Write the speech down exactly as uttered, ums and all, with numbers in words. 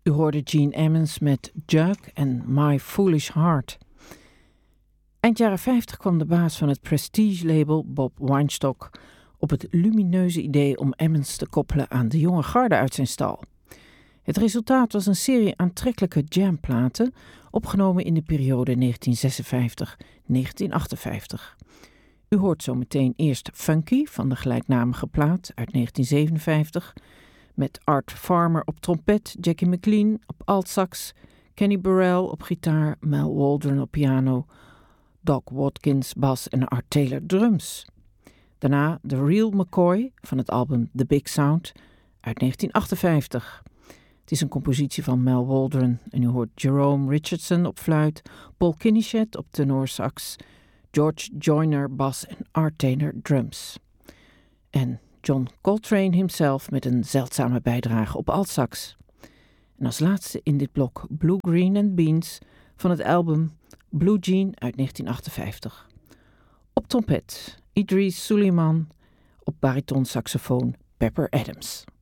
U hoorde Gene Ammons met Jug en My Foolish Heart. Eind jaren vijftig kwam de baas van het prestige-label Bob Weinstock op het lumineuze idee om Ammons te koppelen aan de jonge garde uit zijn stal. Het resultaat was een serie aantrekkelijke jamplaten, opgenomen in de periode negentien zesenvijftig tot negentien achtenvijftig. U hoort zo meteen eerst Funky van de gelijknamige plaat uit negentien zevenenvijftig, met Art Farmer op trompet, Jackie McLean op altsax, Kenny Burrell op gitaar, Mel Waldron op piano, Doc Watkins bas en Art Taylor drums. Daarna The Real McCoy van het album The Big Sound uit negentien achtenvijftig. Het is een compositie van Mel Waldron en u hoort Jerome Richardson op fluit, Paul Kinnishett op tenorsax, George Joyner bas en Art Taylor drums. En John Coltrane himself met een zeldzame bijdrage op altsax. En als laatste in dit blok Blue, Green and Beans van het album Blue Jean uit negentien achtenvijftig. Op trompet Idris Suleiman, op baritonsaxofoon Pepper Adams.